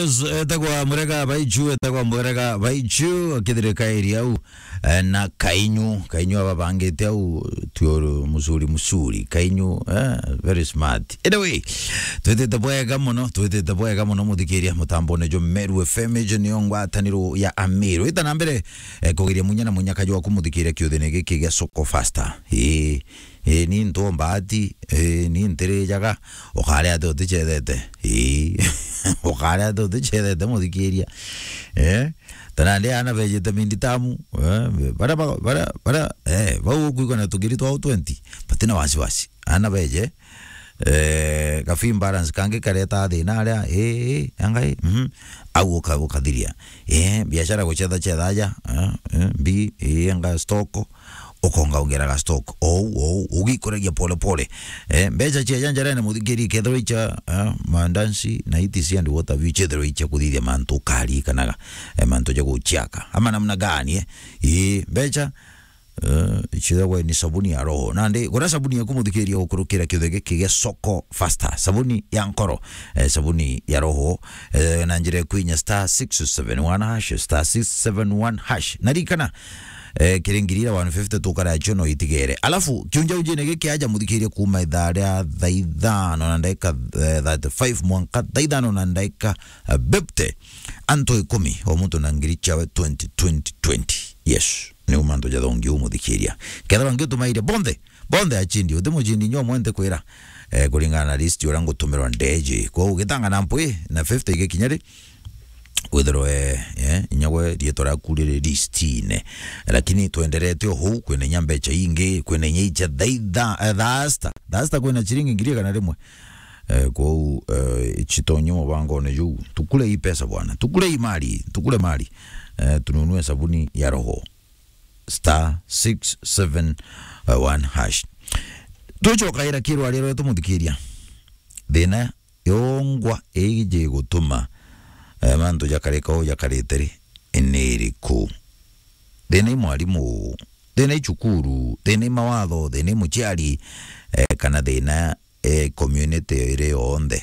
Yes, etagwa murega baichu, etagwa murega baichu, kidire kairi au na kainyu ababangete au tuoro musuri kainyu, very smart. Anyway, tuwete taboega mono muthikiria mutambo nejo Meru FM ejo niongwa taniro ya Amiru. Ita nambere kugiria munya kajwa kumuthikiria kiuthene giki gia soko faster. Ni ndo mbati ni ntere jaga okare ado tichedete okare ado tichedete muthikiria tanande ana vejete minditamu bara vau kuikona tugiri twa 20 patina wasi ana veje kafim balance kange kareta thina aria angai au ukathiria biashara guchetha chedaja bi anga stoko okonga ongera stock ugikoragia pole mbeca cia janjara na muthikiri kethro icha mandansi na itisi and water view chethro icha kuthithia mantu kali kanaga mantu ja guchiaka ama namna gani mbeca chithagwa ni sabuni ya roho nande gora sabuni ya kumuthikiria ukurukira kithege kigia soko faster sabuni ya nkoro sabuni ya roho na njire kwinya *671# narikana kirengirira 150 tukara chono itigere alafu kiunja ujene giki aja muthikiria kuma idharia thaithano na ndaika 35 mwanka thaithano na ndaika bepte anto 10 omuntu na ngiricha we 2020 yes ni umanto ja dongi umuthikiria kedha wangi tumaire bonde achindi utemujindi nyo mwente kwira kulingana na list yorango tumirwa ndeje kwa ugitanga nampo na 50 igikinyari kwithero inyagwe rietora kurire listine lakini tuenderete ho kwene nyambecha ingi kwene nyicha daista kwena chiringi ngiria kana rimwe kwa chitonyo bango ne yu tukule hii pesa bwana tukule mali tununue sabuni ya roho *671# tucho kaira kirwa rero tumuthikiria thina yongwa eije gutuma mantu jakareteri eneriku thene mwalimu thene chukuru thene mawatho thene muchiari kana thina community ire onde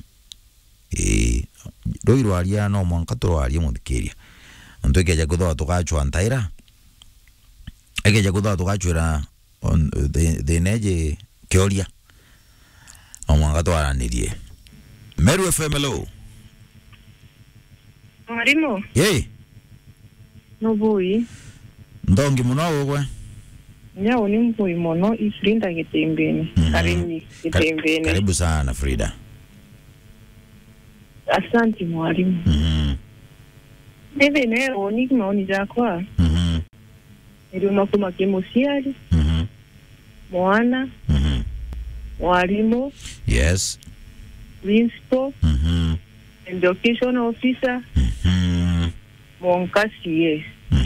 roiro aria no mwanka twaria muthikiria ntu ekeja kuthoa tukachwa ntaira ekeja kuthoa tukachwira thineje kioria omwanka twaranirie Meru FM hello Marimo. Yey. No boy. Ndongi muno gwe. Nyao ni mpoi mono Frida Gitembeni. Gitembeni. Karibu sana Frida. Asante mwalimu. Deve nero ni maoni jakwa. Ndio makoma kimosiali. Mwana. Mwalimu. Yes. Principal. Education officer. Monkasi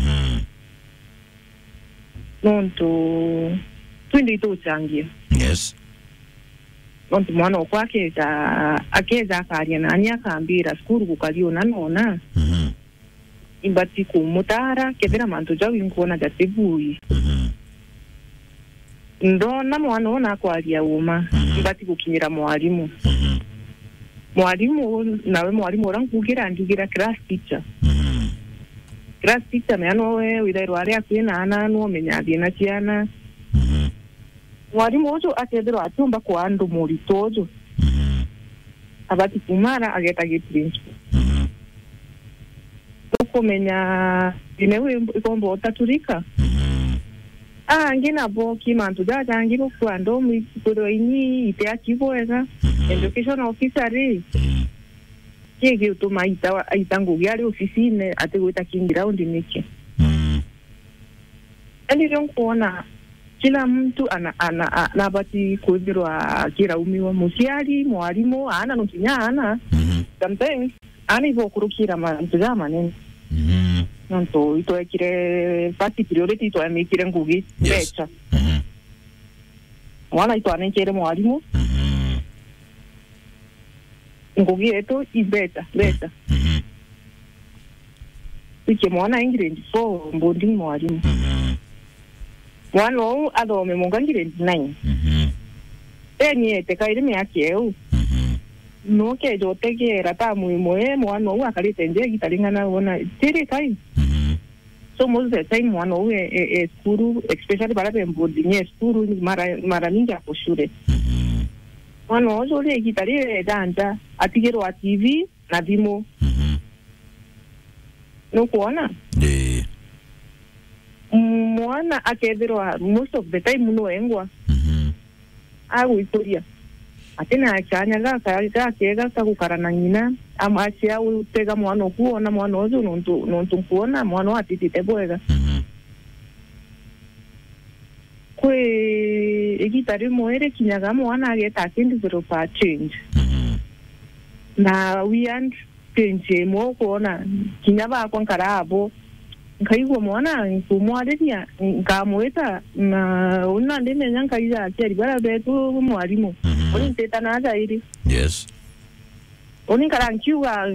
nonto twindi to changia yes nonto mwana okwake akeza akaria nani akambira skuru kukalio nanona imbati kumutara kethera mantu jawi nkona gatebui ndona mwana ona kwaria uma imbati kukinyira mwalimu nawe mwalimu orankugira ndigira class teacher class teacher meano withairwo aria kwina ana no menyathie na ciana mwalimu ucio akethirwo atumba kwa andu muritojo abati kumara ageta giprince ukomenya inewe ikombo otaturika ngina boki mantu jaja ngiro kwa ndo mikoro ini ite akiboega education officer kege utuma itangu yale ofisine ategweta kinground niki ndio kuona kila mtu ana bati kudirwa kiraumiwa musiali mwalimu ana nokinyana sometimes ani bokurukira mantu jamani nonto ito ekire party priority to amikire ngugi becha mwana ito anekere mwalimu ngugi eto ibeta Ike mwana ingire fo mbondi mwalimu mwana wao adome mungangire 9 enye tekaire myake eu no ke jote ke rata muimoe mwana wa kalite nje gitalingana ona tere kai so most of the time mwana wa skuru especially para boarding skuru mara mingi hapo shule mwana wa zole gitali danja atigero wa TV na dimo no kuona mwana akedero most of the time no engwa au ikoria atena achanya ga kega kukarana nyina amachia utega mwana kuona mwana ozo nontu kuona mwana watitite boega kwe egitari moere kinyaga mwana ageta kindi zero pa change na we and change mo kuona kinyaba kwa karabo nkaigo mwana kumwaderia nkamweta na una ndene nyanka iza akiri bara betu mwalimu oni teta na zaidi yes oni karankiwa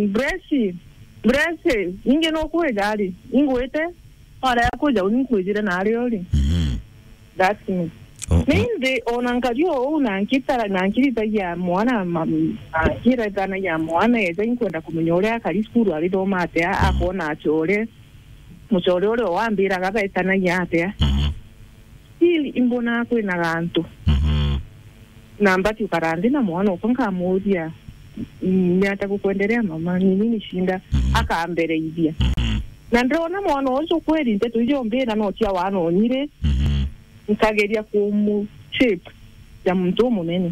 bresi inge no kuedali ingwete para yakoja oni kuejira na arioli that's me ninde onankario unankitara nankirita ya mwana akira dana ya mwana eza inkwenda kumenyole akali skuru ali do mate akona achole muchole ole wambira gabaitana yate ili imbona kwena gantu namba tukarandi na mwana ukonka modia nyata kuendelea mama nini shinda akaambere ibia na ndona mwana ozo kweli nteto ijombera no tia wano nyire nkageria ku shape ya mtu munene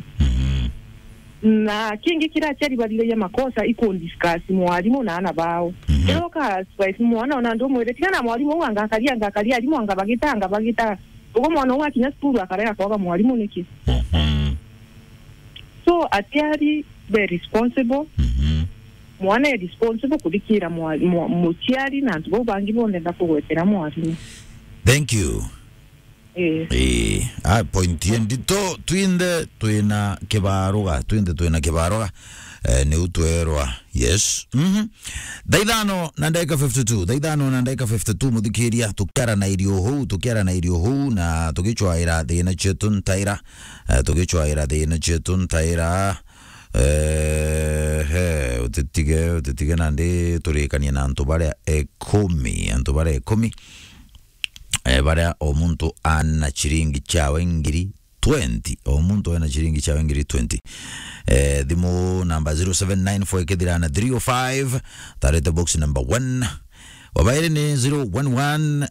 na kingi kira chari badile ya makosa iko discuss mwalimu na ana bao leo ka spice mwana ona ndo mwere tina mwalimu wanga akalia alimu anga bagita uko mwana wa kinya skuru akareka kwa mwalimu niki so atiari be responsible mwana is responsible kudikira muchiari na ndo bangi bonde ndakugwetera mwalimu. Thank you. Point yendito tuina kebaroga ni utwerwa yes daidano na ndaika 52 muthikiria tukiara na irio huu na tugichwa ira thina chetun taira utitige nandi turikania na antu bare 10 bara omuntu ana chiringi chawe ngiri 20 omuntu ana chiringi chawe ngiri 20 dhimu number 0794 kedirana 305 tarete box number 1 wabaire ni 0116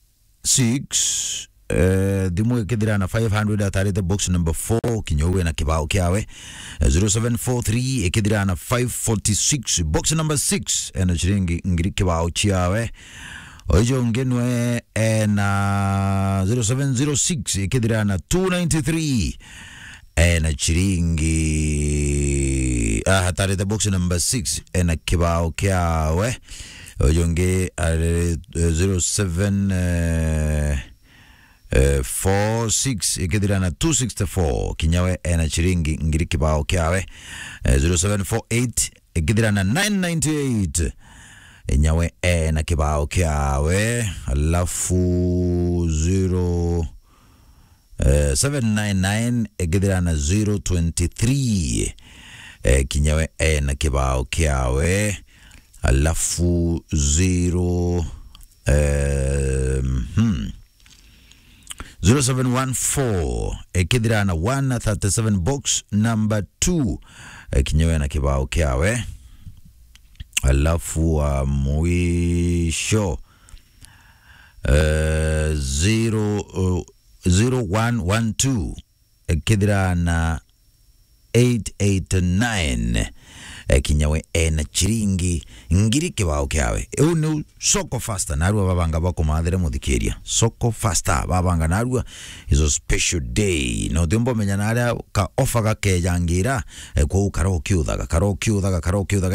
dhimu kedirana 500 tarete box number 4 kinyowe na kibao kiawe 0743 kedirana 546 box number 6 ana chiringi ngiri kibao chiawe ojo ngenwe na 0706 ikidirana 293 na chiringi hatari the box number 6 na kibao kiawe ojo nge 0746 ikidirana 264 kinyawe na chiringi ngiri kibao kiawe 0748 ikidirana 998 nyawe na kibao kiawe alafu 799 egidirana 023 kinyawe na kibao kiawe alafu 0714 egidirana 137 box number 2 kinyawe na kibao kiawe alafu mwisho 0112 kidirana 889 kinyawe na chiringi ngiri kibao kiawe unu soko faster narua babanga bako madhere muthikiria soko faster babanga narua izo special day no thimbo menya naria ka offer ga kejangira kwa karaoke uthaga